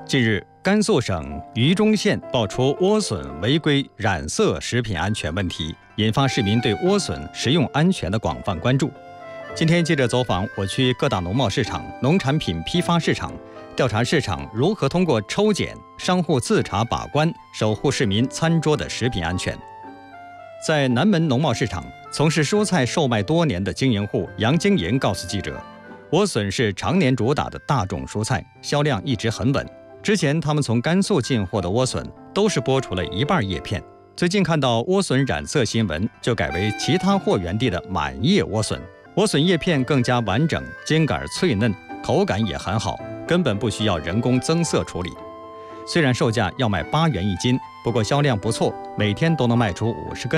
近日，甘肃省榆中县爆出莴笋违规染色食品安全问题，引发市民对莴笋食用安全的广泛关注。今天记者走访我区各大农贸市场、农产品批发市场，调查市场如何通过抽检、商户自查把关，守护市民餐桌的食品安全。在南门农贸市场从事蔬菜售卖多年的经营户杨经营告诉记者，莴笋是常年主打的大众蔬菜，销量一直很稳。之前他们从甘肃进货的莴笋都是剥除了一半叶片，最近看到莴笋染色新闻，就改为其他货源地的满叶莴笋。莴笋叶片更加完整，茎秆脆嫩，口感也很好，根本不需要人工增色处理。虽然售价要卖8元一斤，不过销量不错，每天都能卖出50根。